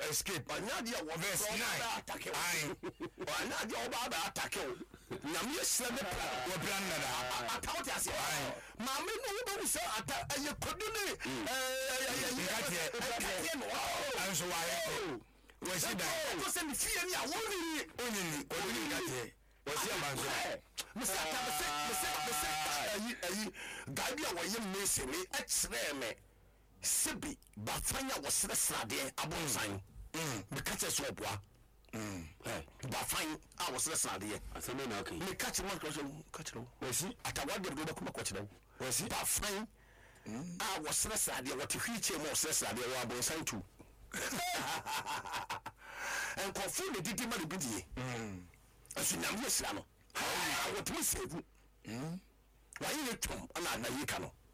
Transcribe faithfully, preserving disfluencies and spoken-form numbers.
escape anya dia wo verse nine attack anya dia wo ba attack nyame yesra ne pra wo plan na da atawte ase maame no wo be say ata aye kodu ne eh nkate no anso wa ye wo si da ko se ni fie ni a wo ni onini onini nkate wo si abanso mesa ta mesa mesa mesa ayi ayi gabi a wo ye mese me exre me sebi ba fanya wo sere srade abonsan mm me kache so oboa mm eh ba fan a wo sere srade aseme na okay me kache mo kache kache wo si atawade do ba kuma kwache wo wo si ba fan a wo sere srade wo te hwiche mo sere srade wo abonsan tu en ko fu ne didi ma bi die mm asu nyam ye sra no wo te sevu mm wa ye twom ana na yika no